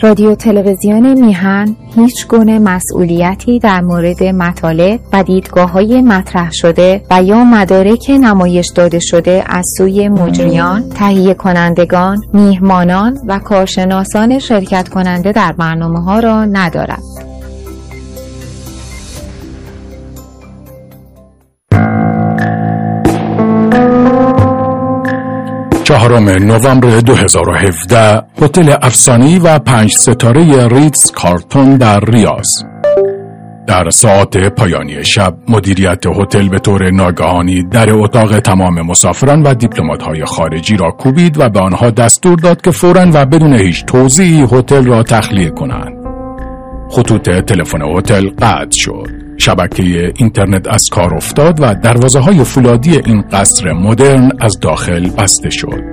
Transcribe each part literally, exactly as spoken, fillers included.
رادیو تلویزیون میهن هیچ گونه مسئولیتی در مورد مطالب و دیدگاه‌های مطرح شده و یا مدارک نمایش داده شده از سوی مجریان، تهیه کنندگان، میهمانان و کارشناسان شرکت کننده در برنامه‌ها را ندارد. چهارم نوامبر دو هزار و هفده هتل افسانه‌ای و پنج ستاره ریتز کارلتون در ریاض. در ساعات پایانی شب مدیریت هتل به طور ناگهانی در اتاق تمام مسافران و دیپلمات‌های خارجی را کوبید و به آنها دستور داد که فوراً و بدون هیچ توضیحی هتل را تخلیه کنند. خطوط تلفن هتل قطع شد. شبکه اینترنت از کار افتاد و دروازه‌های فولادی این قصر مدرن از داخل بسته شد.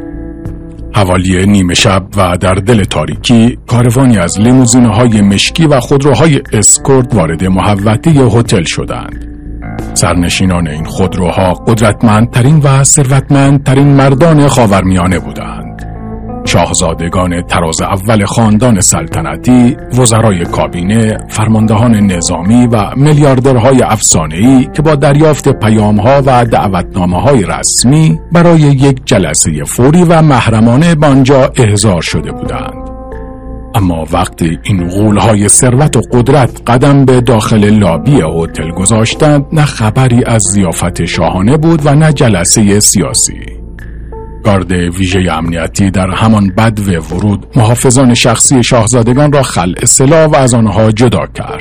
حوالی نیمه شب و در دل تاریکی کاروانی از لیموزین‌های مشکی و خودروهای اسکورت وارد محوطه هتل شدند. سرنشینان این خودروها قدرتمندترین و ثروتمندترین مردان خاورمیانه بودند. شاهزادگان طراز اول خاندان سلطنتی، وزرای کابینه، فرماندهان نظامی و میلیاردرهای افسانه‌ای که با دریافت پیام‌ها و دعوتنامه‌های رسمی برای یک جلسه فوری و محرمانه به آنجا احضار شده بودند. اما وقتی این غول‌های ثروت و قدرت قدم به داخل لابی هتل گذاشتند، نه خبری از ضیافت شاهانه بود و نه جلسه سیاسی. گارد ویژه امنیتی در همان بدو ورود محافظان شخصی شاهزادگان را خلع سلاح و از آنها جدا کرد.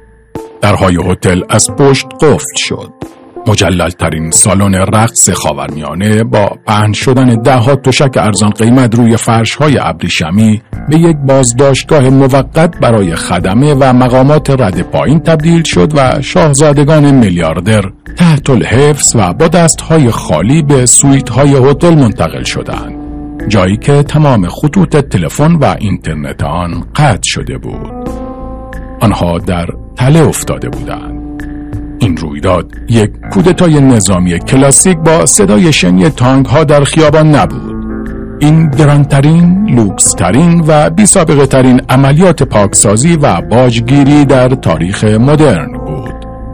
درهای هتل از پشت قفل شد. مجلل ترین سالن رقص خاورمیانه با پهن شدن ده ها تشک ارزان قیمت روی فرش های ابریشمی به یک بازداشتگاه موقت برای خدمه و مقامات رد پایین تبدیل شد و شاهزادگان میلیاردر تحت الحفظ و با دستهای خالی به سویت های هتل منتقل شدند، جایی که تمام خطوط تلفن و اینترنت آن قطع شده بود. آنها در تله افتاده بودند. این رویداد یک کودتای نظامی کلاسیک با صدای شنی تانک ها در خیابان نبود. این گرانترین، لوکسترین و بی سابقه ترین عملیات پاکسازی و باجگیری در تاریخ مدرن بود.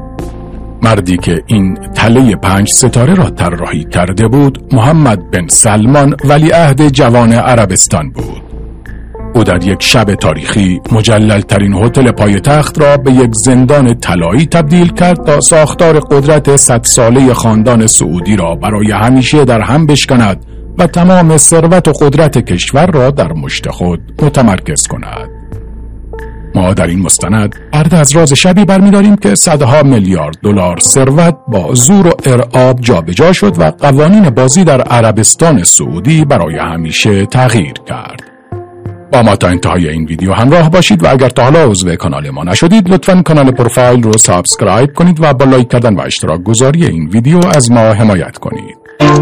مردی که این تله پنج ستاره را طراحی کرده بود، محمد بن سلمان ولیعهد جوان عربستان بود. او در یک شب تاریخی مجلل ترین هتل پایتخت را به یک زندان طلایی تبدیل کرد تا ساختار قدرت صد ساله خاندان سعودی را برای همیشه در هم بشکند و تمام ثروت و قدرت کشور را در مشت خود متمرکز کند. ما در این مستند پرده از راز شبی برمی‌داریم که صدها میلیارد دلار ثروت با زور و ارعاب جابجا شد و قوانین بازی در عربستان سعودی برای همیشه تغییر کرد. با ما تا انتهای این ویدیو همراه باشید و اگر تا حالا عضو کانال ما نشدید لطفاً کانال پروفایل رو سابسکرایب کنید و با لایک کردن و اشتراک گذاری این ویدیو از ما حمایت کنید.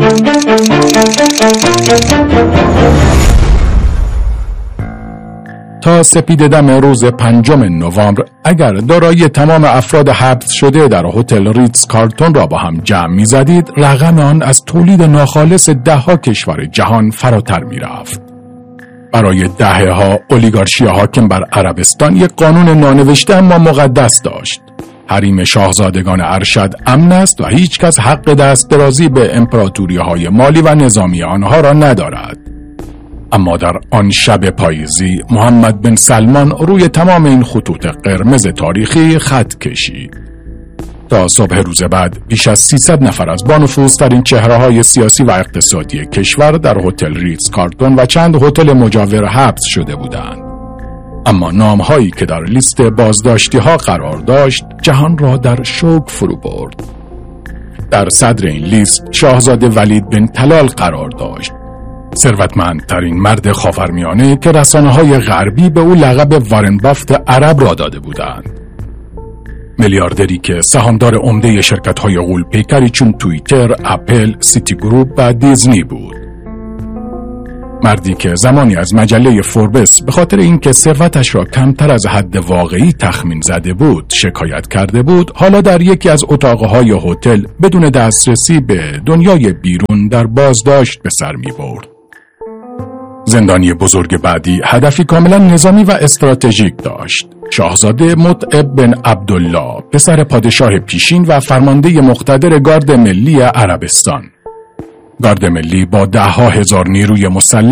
تا سپید دم روز پنجم نوامبر اگر دارایی تمام افراد حبس شده در هتل ریتز کارلتون را با هم جمع می زدید، رقم آن از تولید ناخالص ده ها کشور جهان فراتر می رفت. برای دهه ها اولیگارشی حاکم بر عربستان یک قانون نانوشته اما مقدس داشت. حریم شاهزادگان ارشد امن است و هیچ کس حق دست درازی به امپراتوری های مالی و نظامی آنها را ندارد. اما در آن شب پاییزی محمد بن سلمان روی تمام این خطوط قرمز تاریخی خط کشید. تا صبح روز بعد بیش از سیصد نفر از بانفوذترین چهره‌های سیاسی و اقتصادی کشور در هتل ریتز کارلتون و چند هتل مجاور حبس شده بودند. اما نام‌هایی که در لیست بازداشتی‌ها قرار داشت جهان را در شوک فرو برد. در صدر این لیست شاهزاده ولید بن طلال قرار داشت، ثروتمندترین مرد خاورمیانه که رسانه‌های غربی به او لقب وارن بافت عرب را داده بودند. میلیاردری که سهامدار عمده شرکت‌های غول‌پیکری چون توییتر، اپل، سیتی گروپ و دیزنی بود. مردی که زمانی از مجله فوربس به خاطر اینکه ثروتش را کمتر از حد واقعی تخمین زده بود شکایت کرده بود، حالا در یکی از اتاقهای هتل بدون دسترسی به دنیای بیرون در بازداشت به سر می برد. زندانی بزرگ بعدی هدفی کاملا نظامی و استراتژیک داشت. شاهزاده متعب بن عبدالله، پسر پادشاه پیشین و فرمانده مقتدر گارد ملی عربستان. گارد ملی با ده ها هزار نیروی مسلح